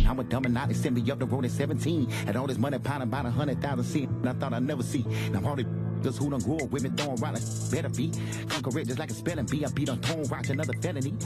I'm a dumb and not. They sent me up the road at 17. And all this money pounding about 100,000 cents. And I thought I'd never see. Now all the just who done grew up with me throwing around like better be. Conquer it just like a spelling bee. I beat on tone, rock another felony.